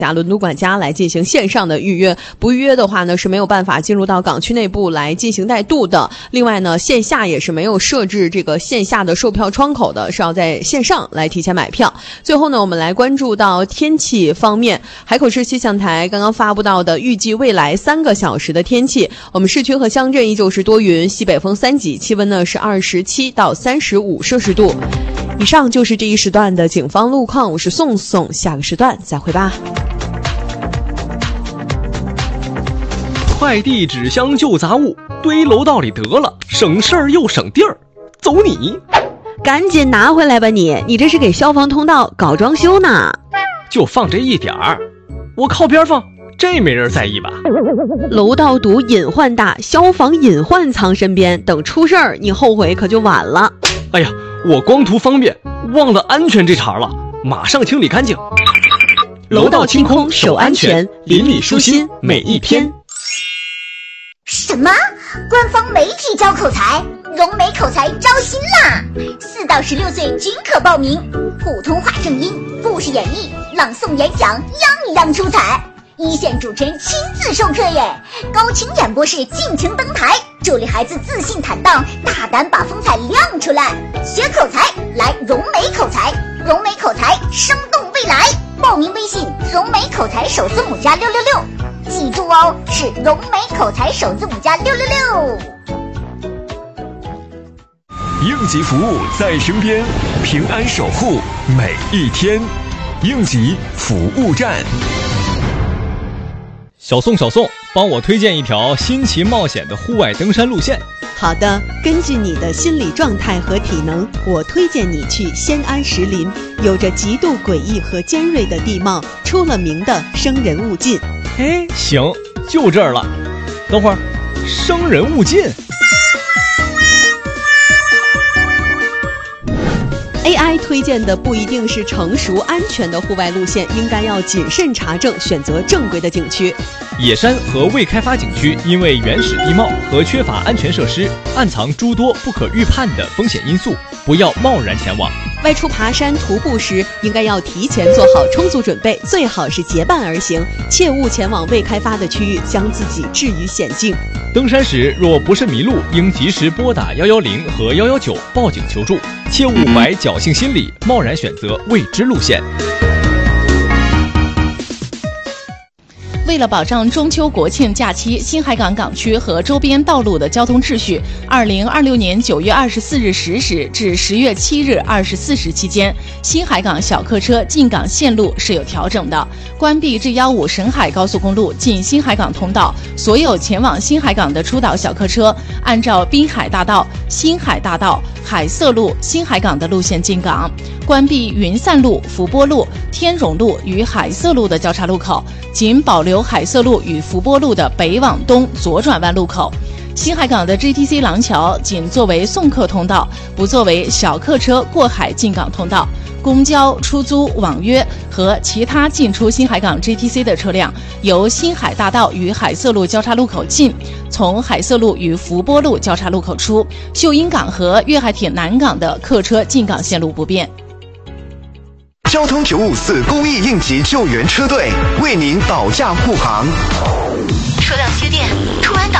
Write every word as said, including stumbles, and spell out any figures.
加轮渡管家来进行线上的预约，不预约的话呢是没有办法进入到港区内部来进行带渡的。另外呢，线下也是没有设置这个线下的售票窗口的，是要在线上来提前买票。最后呢，我们来关注到天气方面，海口市气象台刚刚发布到的预计未来三个小时的天气，我们市区和乡镇依旧是多云，西北风三级，气温呢是二十七到三十五摄氏度。以上就是这一时段的警方路况，我是宋宋，下个时段再会吧。 快递纸箱旧杂物堆楼道里得了，省事儿又省地儿，走你！ 赶紧拿回来吧你！你这是给消防通道搞装修呢？ 就放这一点儿，我靠边放，这没人在意吧？ 楼道堵隐患大，消防隐患藏身边，等出事儿你后悔可就晚了。 哎呀，我光图方便，忘了安全这茬了，马上清理干净。 楼道清空守安全，邻里舒心每一天。 什么？官方媒体教口才，融媒口才招新啦！四到十六岁均可报名，普通话正音、故事演绎、朗诵演讲，样样出彩。一线主持人亲自授课耶，高清演播室尽情登台，助力孩子自信坦荡，大胆把风采亮出来。学口才，来融媒口才，融媒口才，生动未来。报名微信融媒口才首字母加六六六。记住哦，是融媒口才首字母加六六六。 应急服务在身边，平安守护每一天。应急服务站。 小宋，小宋，帮我推荐一条新奇冒险的户外登山路线。 好的，根据你的心理状态和体能，我推荐你去仙安石林，有着极度诡异和尖锐的地貌，出了名的生人勿近。 哎，行，就这儿了。等会儿，生人勿近。 A I 推荐的不一定是成熟安全的户外路线，应该要谨慎查证，选择正规的景区。 野山和未开发景区因为原始地貌和缺乏安全设施，暗藏诸多不可预判的风险因素，不要贸然前往。 外出爬山徒步时，应该要提前做好充足准备，最好是结伴而行，切勿前往未开发的区域，将自己置于险境。 登山时若不慎迷路，应及时拨打一一零和一一九报警求助，切勿怀侥幸心理，贸然选择未知路线。 为了保障中秋国庆假期新海港港区和周边道路的交通秩序，二零二六年九月二十四日十时至十月七日二十四时期间，新海港小客车进港线路是有调整的，关闭 G 一五 沈海高速公路进新海港通道，所有前往新海港的出岛小客车按照滨海大道、新海大道、海色路、新海港的路线进港，关闭云散路、福波路、天荣路与海色路的交叉路口，仅保留海色路与福波路的北往东左转弯路口。新海港的 G T C 廊桥仅作为送客通道，不作为小客车过海进港通道。公交、出租、网约和其他进出新海港 G T C 的车辆，由新海大道与海色路交叉路口进，从海色路与福波路交叉路口出。秀英港和粤海铁南港的客车进港线路不变。 交通九五四公益应急救援车队为您保驾护航。 车辆接电，突然导